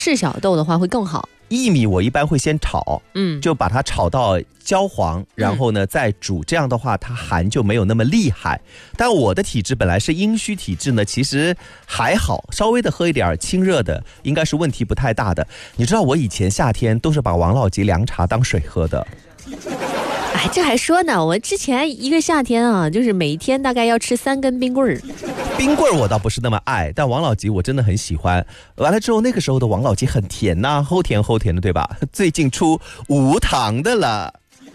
赤小豆的话会更好。 薏米我一般会先炒，就把它炒到焦黄，然后呢再煮，这样的话它寒就没有那么厉害。但我的体质本来是阴虚体质呢，其实还好，稍微的喝一点清热的应该是问题不太大的。你知道我以前夏天都是把王老吉凉茶当水喝的。 哎，这还说呢，我之前一个夏天啊，就是每天大概要吃3根冰棍儿。 冰棍儿我倒不是那么爱，但王老吉我真的很喜欢。完了之后，那个时候的王老吉很甜呐，齁甜齁甜的，对吧？最近出无糖的了。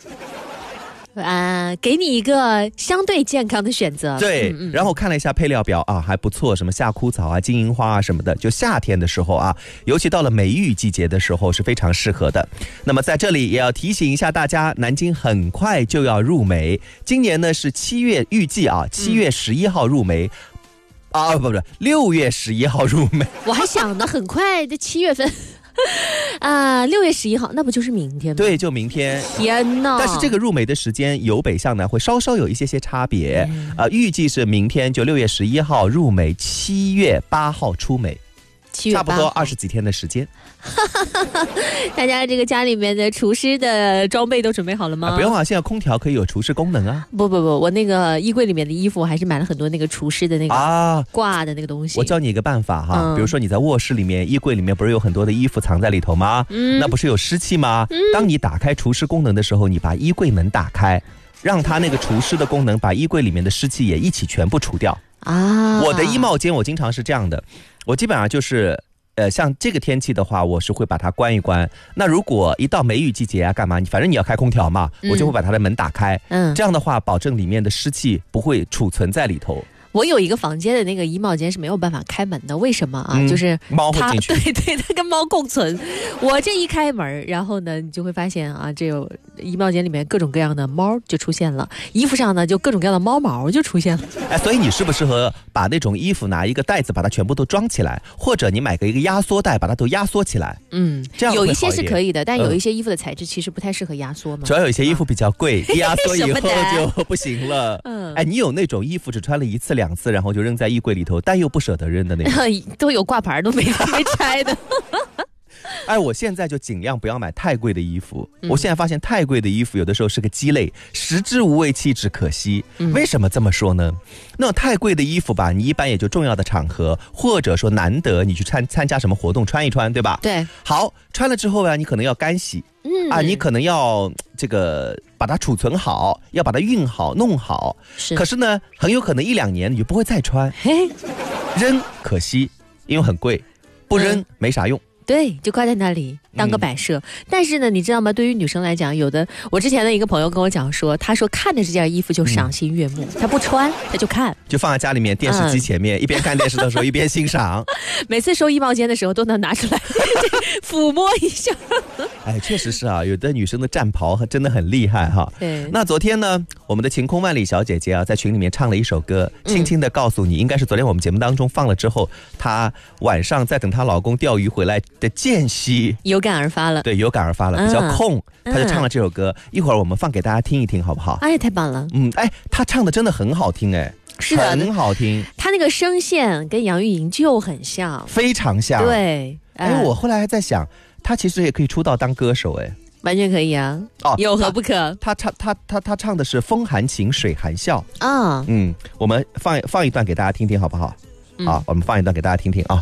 给你一个相对健康的选择。 对，然后看了一下配料表啊，还不错，什么夏枯草啊、金银花啊什么的，就夏天的时候啊，尤其到了梅雨季节的时候是非常适合的。那么在这里也要提醒一下大家，南京很快就要入梅，今年呢是7月，预计啊7月11号入梅。不，6月11号入梅。我还想呢，很快的7月份。6月11号，那不就是明天吗？ 对，就明天。 天哪！ 但是这个入梅的时间由北向南会稍稍有一些差别。预计是明天就6月11号入梅，7月8号出梅。差不多20几天的时间。 大家这个家里面的厨师的装备都准备好了吗？ 不用啊，现在空调可以有除湿功能啊。 不，我那个衣柜里面的衣服我还是买了很多那个除湿的那个挂的那个东西。 我教你一个办法哈，比如说你在卧室里面，衣柜里面不是有很多的衣服藏在里头吗？那不是有湿气吗？当你打开除湿功能的时候，你把衣柜门打开，让它那个除湿的功能把衣柜里面的湿气也一起全部除掉啊。我的衣帽间我经常是这样的，我基本上就是像这个天气的话，我是会把它关一关。那如果一到梅雨季节啊，干嘛？反正你要开空调嘛，我就会把它的门打开。这样的话，保证里面的湿气不会储存在里头。 我有一个房间的那个衣帽间是没有办法开门的，为什么啊？就是猫会进去。 对，它跟猫共存。我这一开门，然后呢，你就会发现啊，这有衣帽间里面各种各样的猫就出现了，衣服上呢就各种各样的猫毛就出现了。 所以你适不适合把那种衣服拿一个袋子把它全部都装起来，或者你买个一个压缩袋把它都压缩起来？ 这样有一些是可以的，但有一些衣服的材质其实不太适合压缩嘛。 主要有一些衣服比较贵，一压缩以后就不行了。你有那种衣服只穿了1次2次，然后就扔在衣柜里头，但又不舍得扔的那种， 都有挂牌都没拆的。 我现在就尽量不要买太贵的衣服。我现在发现太贵的衣服有的时候是个鸡肋，食之无味，弃之可惜。为什么这么说呢？那种太贵的衣服吧，你一般也就重要的场合，或者说难得你去参加什么活动穿一穿，对吧？ 对。 好，穿了之后你可能要干洗，你可能要这个把它储存好，要把它熨好弄好。可是呢，很有可能1-2年你就不会再穿，扔可惜，因为很贵，不扔没啥用。 对，就挂在那里当个摆设。但是呢，你知道吗？对于女生来讲，有的我之前的一个朋友跟我讲说，他说看着这件衣服就赏心悦目，他不穿他就看， 就放在家里面电视机前面，一边看电视的时候一边欣赏。 每次收衣帽间的时候都能拿出来抚摸一下。 确实是啊，有的女生的战袍真的很厉害哈。 对。 那昨天呢，我们的晴空万里小姐姐啊，在群里面唱了一首歌，轻轻的告诉你，应该是昨天我们节目当中放了之后，她晚上在等她老公钓鱼回来的间隙有感而发了。 对，有感而发了，比较空，她就唱了这首歌。一会儿我们放给大家听一听，好不好？ 太棒了。 她唱的真的很好听， 是的， 很好听。 她那个声线跟杨钰莹就很像， 非常像。 对。 我后来还在想，她其实也可以出道当歌手， 完全可以啊。有何不可？ 她唱的是风含情，水含笑啊。 我们放一段给大家听听，好不好？好，我们放一段给大家听听啊。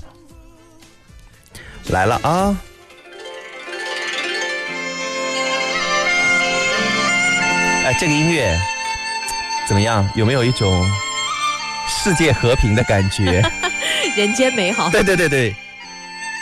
来了啊！这个音乐怎么样？有没有一种世界和平的感觉？ 人间美好。 对。